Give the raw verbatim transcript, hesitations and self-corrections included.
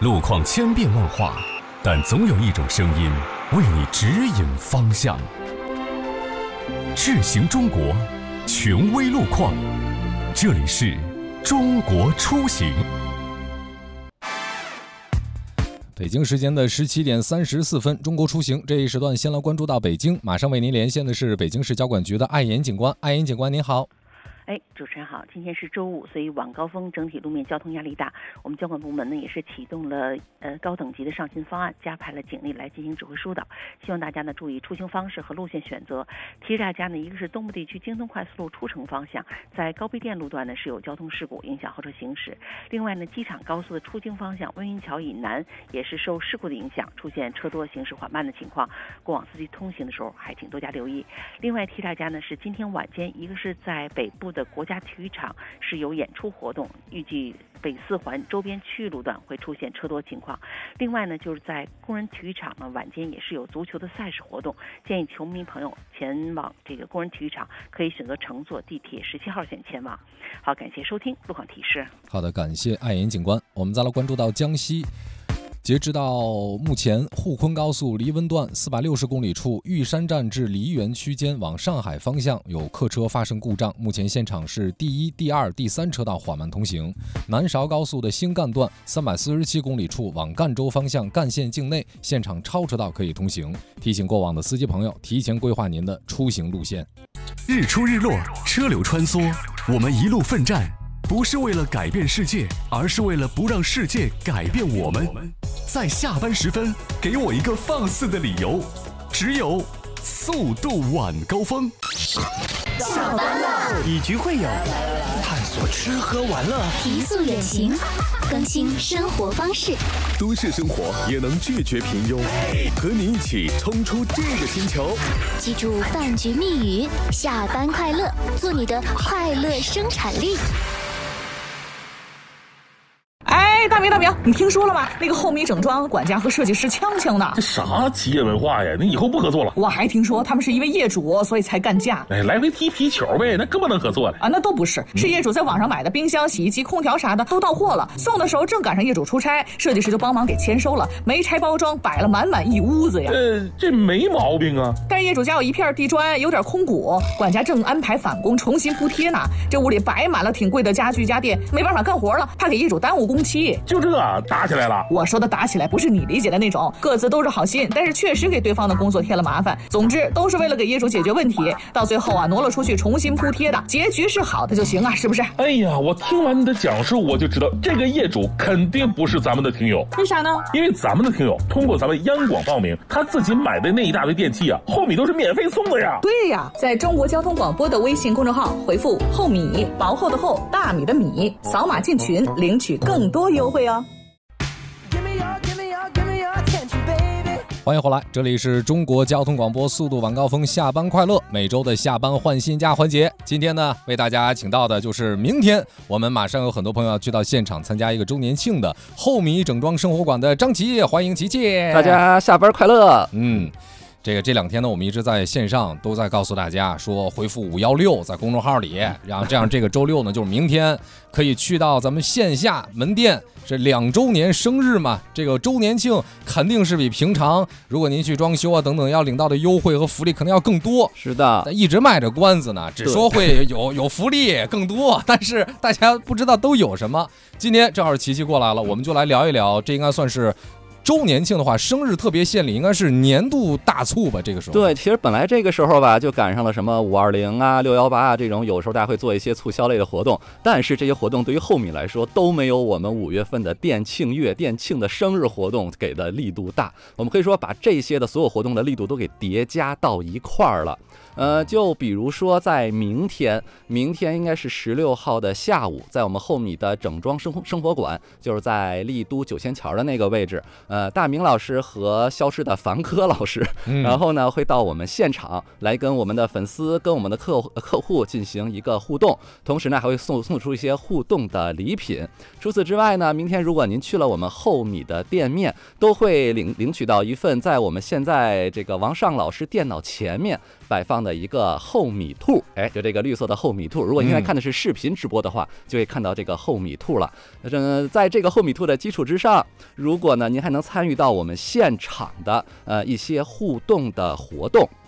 路况千变万化，但总有一种声音为你指引方向。智行中国，权威路况，这里是中国出行。 北京时间的十七点三十四分，中国出行这一时段先来关注到北京，马上为您连线的是北京市交管局的艾岩警官。艾岩警官您好。 哎，主持人好，今天是周五，所以晚高峰整体路面交通压力大。我们交管部门呢也是启动了呃高等级的上新方案，加派了警力来进行指挥疏导。希望大家呢注意出行方式和路线选择。提示大家呢，一个是东部地区京东快速路出城方向，在高碑店路段呢是有交通事故影响后车行驶。另外呢，机场高速的出京方向温榆桥以南也是受事故的影响，出现车多行驶缓慢的情况。过往司机通行的时候还请多加留意。另外提示大家呢，是今天晚间，一个是在北部的国家体育场是有演出活动，预计北四环周边区域路段会出现车多情况。另外呢，就是在工人体育场呢，晚间也是有足球的赛事活动，建议球迷朋友前往这个工人体育场可以选择乘坐地铁十七号线前往。好，感谢收听路况提示。 好的，感谢艾岩警官。我们再来关注到江西。截止到目前，沪昆高速黎温段四百六十公里处玉山站至梨园区间往上海方向有客车发生故障，目前现场是第一、第二、第三车道缓慢通行。南韶高速的新干段三百四十七公里处往赣州方向赣县境内现场超车道可以通行，提醒过往的司机朋友提前规划您的出行路线。 日出日落，车流穿梭，我们一路奋战，不是为了改变世界，而是为了不让世界改变我们。在下班时分，给我一个放肆的理由，只有速度晚高峰。 下班了，以局会友，探索吃喝玩乐， 提速远行，更新生活方式。 都市生活也能拒绝平庸，和你一起冲出这个星球。 记住饭局密语：下班快乐，做你的快乐生产力。 哎，大明大明，你听说了吗？那个后米整装管家和设计师呛呛呢。 这啥企业文化呀？那以后不合作了。 我还听说他们是因为业主，所以才干架。 哎，来回踢皮球呗，那更不能合作了啊！那都不是，是业主在网上买的冰箱、洗衣机、空调啥的都到货了，送的时候正赶上业主出差，设计师就帮忙给签收了，没拆包装，摆了满满一屋子呀。 呃，这没毛病啊。 但是业主家有一片地砖，有点空鼓，管家正安排返工重新铺贴呢。这屋里摆满了挺贵的家具家电，没办法干活了，怕给业主耽误工期。 就这打起来了？ 我说的打起来不是你理解的那种，各自都是好心，但是确实给对方的工作添了麻烦。总之都是为了给业主解决问题，到最后啊挪了出去重新铺贴的，结局是好的就行啊，是不是？ 哎呀，我听完你的讲述，我就知道这个业主肯定不是咱们的听友。 为啥呢？因为咱们的听友通过咱们央广报名，他自己买的那一大堆电器啊，后米都是免费送的呀。 对呀，在中国交通广播的微信公众号回复后米，薄厚的厚，大米的米，扫码进群领取更多优惠哦。 欢迎回来，这里是中国交通广播速度晚高峰下班快乐，每周的下班换新家环节。今天呢，为大家请到的就是明天我们马上有很多朋友要去到现场参加一个周年庆的后米整装生活馆的张琪，欢迎琪琪。 大家下班快乐。 嗯。这个这两天呢，我们一直在线上都在告诉大家说，回复五幺六在公众号里，然后这样这个周六呢，就是明天可以去到咱们线下门店，这两周年生日嘛，这个周年庆肯定是比平常如果您去装修啊等等要领到的优惠和福利可能要更多。 是的， 一直卖着关子呢，只说会有有福利更多，但是大家不知道都有什么。今天正好琪琪过来了，我们就来聊一聊，这应该算是周年庆的话，生日特别献礼应该是年度大促吧？这个时候， 对，其实本来这个时候吧，就赶上了什么五二零啊、六幺八啊这种，有时候大家会做一些促销类的活动，但是这些活动对于后米来说都没有我们五月份的店庆月、店庆的生日活动给的力度大。我们可以说把这些的所有活动的力度都给叠加到一块儿了。呃，就比如说在明天，明天应该是十六号的下午，在我们后米的整装生活生活馆，就是在丽都九仙桥的那个位置。呃，大明老师和消失的凡科老师，然后呢会到我们现场来跟我们的粉丝、跟我们的客客户进行一个互动，同时呢还会送送出一些互动的礼品。除此之外呢，明天如果您去了我们后米的店面，都会领领取到一份在我们现在这个王尚老师电脑前面摆放的一个厚米兔，哎，就这个绿色的厚米兔。如果您现在看的是视频直播的话，就会看到这个厚米兔了。呃，在这个厚米兔的基础之上，如果呢您还能参与到我们现场的呃一些互动的活动。